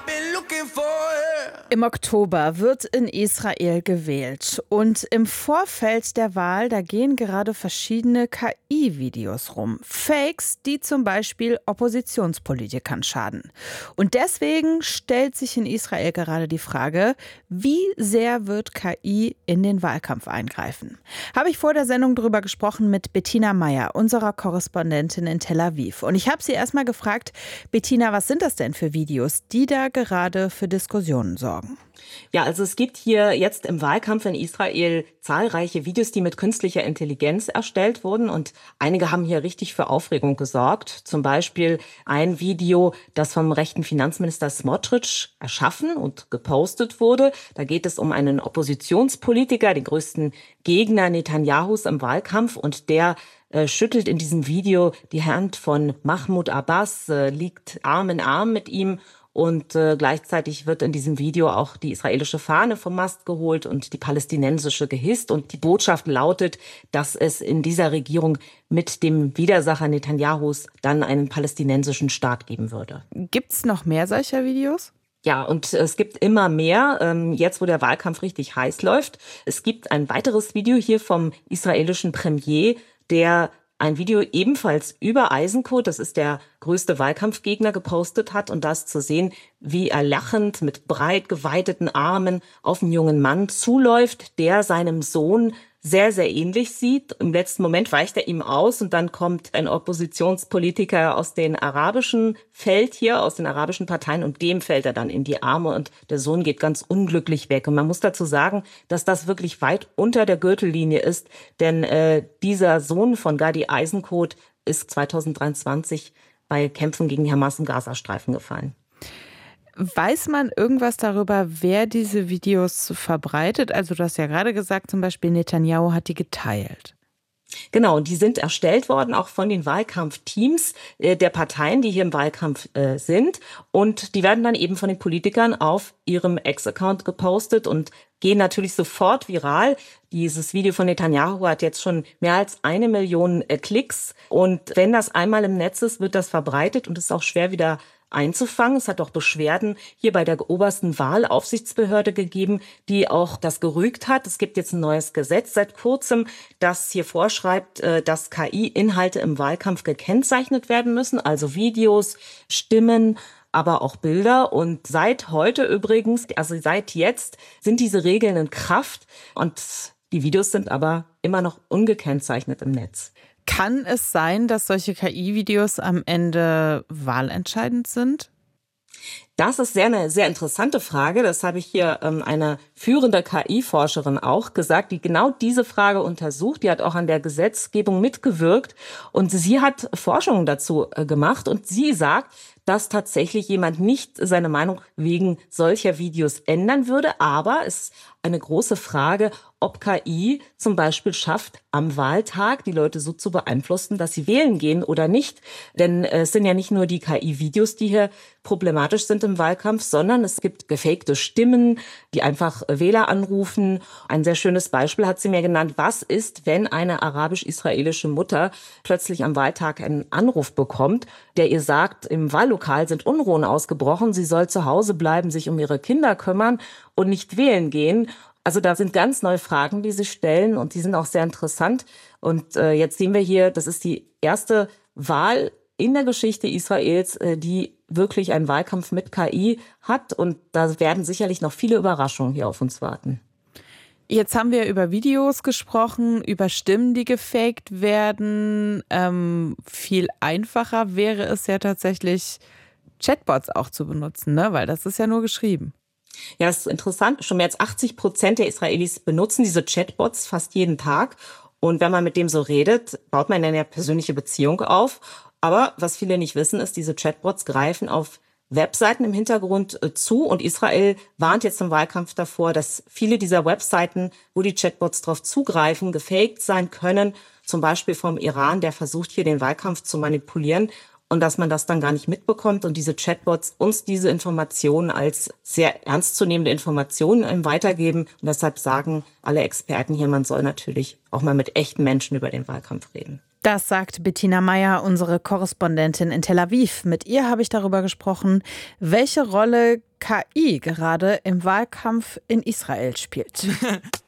Im Oktober wird in Israel gewählt und im Vorfeld der Wahl, da gehen gerade verschiedene KI-Videos rum. Fakes, die zum Beispiel Oppositionspolitikern schaden. Und deswegen stellt sich in Israel gerade die Frage, wie sehr wird KI in den Wahlkampf eingreifen? Habe ich vor der Sendung darüber gesprochen mit Bettina Meyer, unserer Korrespondentin in Tel Aviv. Und ich habe sie erstmal gefragt, Bettina, was sind das denn für Videos, die da gerade für Diskussionen sorgen? Ja, also es gibt hier jetzt im Wahlkampf in Israel zahlreiche Videos, die mit künstlicher Intelligenz erstellt wurden. Und einige haben hier richtig für Aufregung gesorgt. Zum Beispiel ein Video, das vom rechten Finanzminister Smotrich erschaffen und gepostet wurde. Da geht es um einen Oppositionspolitiker, den größten Gegner Netanyahus im Wahlkampf. Und der schüttelt in diesem Video die Hand von Mahmoud Abbas, liegt Arm in Arm mit ihm. Und gleichzeitig wird in diesem Video auch die israelische Fahne vom Mast geholt und die palästinensische gehisst. Und die Botschaft lautet, dass es in dieser Regierung mit dem Widersacher Netanyahus dann einen palästinensischen Staat geben würde. Gibt's noch mehr solcher Videos? Ja, und es gibt immer mehr, jetzt wo der Wahlkampf richtig heiß läuft. Es gibt ein weiteres Video hier vom israelischen Premier, der ein Video ebenfalls über Eisenkot, das ist der größte Wahlkampfgegner, gepostet hat. Und da ist zu sehen, wie er lachend mit breit geweiteten Armen auf einen jungen Mann zuläuft, der seinem Sohn sehr, sehr ähnlich sieht. Im letzten Moment weicht er ihm aus und dann kommt ein Oppositionspolitiker aus den arabischen Feld hier, aus den arabischen Parteien, und dem fällt er dann in die Arme und der Sohn geht ganz unglücklich weg. Und man muss dazu sagen, dass das wirklich weit unter der Gürtellinie ist, denn dieser Sohn von Gadi Eisenkot ist 2023 bei Kämpfen gegen die Hamas im Gazastreifen gefallen. Weiß man irgendwas darüber, wer diese Videos verbreitet? Also du hast ja gerade gesagt, zum Beispiel Netanyahu hat die geteilt. Genau, die sind erstellt worden, auch von den Wahlkampfteams der Parteien, die hier im Wahlkampf sind. Und die werden dann eben von den Politikern auf ihrem Ex-Account gepostet und gehen natürlich sofort viral. Dieses Video von Netanyahu hat jetzt schon mehr als 1 Million Klicks. Und wenn das einmal im Netz ist, wird das verbreitet und ist auch schwer wieder einzufangen. Es hat auch Beschwerden hier bei der obersten Wahlaufsichtsbehörde gegeben, die auch das gerügt hat. Es gibt jetzt ein neues Gesetz seit kurzem, das hier vorschreibt, dass KI-Inhalte im Wahlkampf gekennzeichnet werden müssen, also Videos, Stimmen, aber auch Bilder. Und seit heute übrigens, also seit jetzt, sind diese Regeln in Kraft und die Videos sind aber immer noch ungekennzeichnet im Netz. Kann es sein, dass solche KI-Videos am Ende wahlentscheidend sind? Das ist eine sehr interessante Frage. Das habe ich hier eine führende KI-Forscherin auch gesagt, die genau diese Frage untersucht. Die hat auch an der Gesetzgebung mitgewirkt und sie hat Forschungen dazu gemacht und sie sagt, dass tatsächlich jemand nicht seine Meinung wegen solcher Videos ändern würde. Aber es ist eine große Frage, ob KI zum Beispiel schafft, am Wahltag die Leute so zu beeinflussen, dass sie wählen gehen oder nicht. Denn es sind ja nicht nur die KI-Videos, die hier problematisch sind im Wahlkampf, sondern es gibt gefakte Stimmen, die einfach Wähler anrufen. Ein sehr schönes Beispiel hat sie mir genannt. Was ist, wenn eine arabisch-israelische Mutter plötzlich am Wahltag einen Anruf bekommt, der ihr sagt, im Wahllokal sind Unruhen ausgebrochen, sie soll zu Hause bleiben, sich um ihre Kinder kümmern und nicht wählen gehen. Also da sind ganz neue Fragen, die sich stellen und die sind auch sehr interessant. Und jetzt sehen wir hier, das ist die erste Wahl in der Geschichte Israels, die wirklich einen Wahlkampf mit KI hat. Und da werden sicherlich noch viele Überraschungen hier auf uns warten. Jetzt haben wir über Videos gesprochen, über Stimmen, die gefaked werden. Viel einfacher wäre es ja tatsächlich, Chatbots auch zu benutzen, ne? Weil das ist ja nur geschrieben. Ja, das ist interessant. Schon mehr als 80% der Israelis benutzen diese Chatbots fast jeden Tag. Und wenn man mit dem so redet, baut man eine persönliche Beziehung auf. Aber was viele nicht wissen, ist, diese Chatbots greifen auf Webseiten im Hintergrund zu. Und Israel warnt jetzt im Wahlkampf davor, dass viele dieser Webseiten, wo die Chatbots drauf zugreifen, gefaked sein können. Zum Beispiel vom Iran, der versucht hier den Wahlkampf zu manipulieren. Und dass man das dann gar nicht mitbekommt und diese Chatbots uns diese Informationen als sehr ernstzunehmende Informationen weitergeben. Und deshalb sagen alle Experten hier, man soll natürlich auch mal mit echten Menschen über den Wahlkampf reden. Das sagt Bettina Meyer, unsere Korrespondentin in Tel Aviv. Mit ihr habe ich darüber gesprochen, welche Rolle KI gerade im Wahlkampf in Israel spielt.